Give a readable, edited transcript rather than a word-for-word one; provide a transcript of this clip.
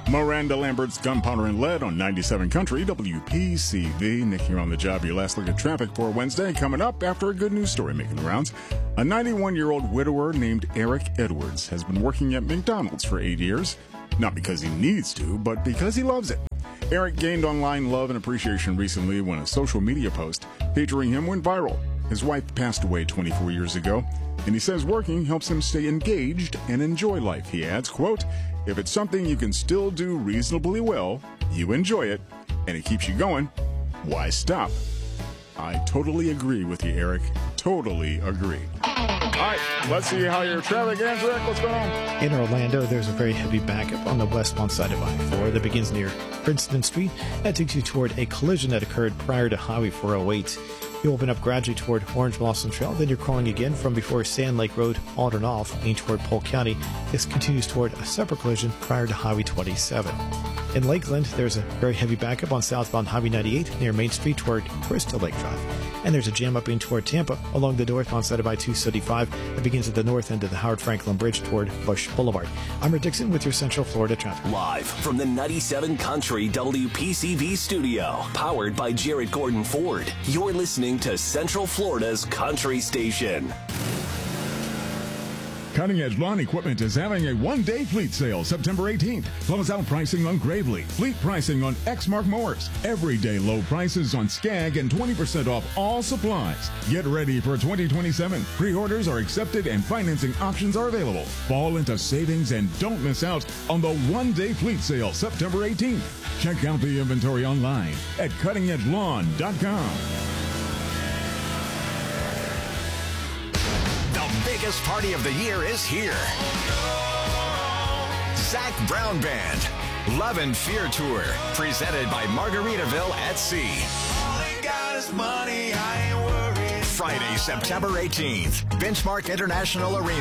Miranda Lambert's Gunpowder and Lead on 97 Country, WPCV. Nick here on the job. Your last look at traffic for Wednesday. Coming up after a good news story making the rounds. A 91-year-old widower named Eric Edwards has been working at McDonald's for 8 years. Not because he needs to, but because he loves it. Eric gained online love and appreciation recently when a social media post featuring him went viral. His wife passed away 24 years ago, and he says working helps him stay engaged and enjoy life. He adds, quote, "If it's something you can still do reasonably well, you enjoy it, and it keeps you going, why stop?" I totally agree with you, Eric. Totally agree. All right, let's see how your traffic ends, Rick. What's going on? In Orlando, there's a very heavy backup on the westbound side of I-4 that begins near Princeton Street. That takes you toward a collision that occurred prior to Highway 408. You open up gradually toward Orange Blossom Trail, then you're crawling again from before Sand Lake Road, on and off, heading toward Polk County. This continues toward a separate collision prior to Highway 27. In Lakeland, there's a very heavy backup on southbound Highway 98 near Main Street toward Crystal Lake Drive. And there's a jam up in toward Tampa along the northbound side of I-275 that begins at the north end of the Howard Franklin Bridge toward Bush Boulevard. I'm Rick Dixon with your Central Florida traffic. Live from the 97 Country WPCV studio, powered by Jared Gordon Ford. You're listening to Central Florida's Country Station. Cutting Edge Lawn Equipment is having a one-day fleet sale September 18th. Close out pricing on Gravely, fleet pricing on Exmark mowers, everyday low prices on Skag, and 20% off all supplies. Get ready for 2027. Pre-orders are accepted and financing options are available. Fall into savings and don't miss out on the one-day fleet sale September 18th. Check out the inventory online at cuttingedgelawn.com. Biggest party of the year is here. Zac Brown Band, Love and Fear Tour, presented by Margaritaville at Sea. Friday, September 18th, Benchmark International Arena.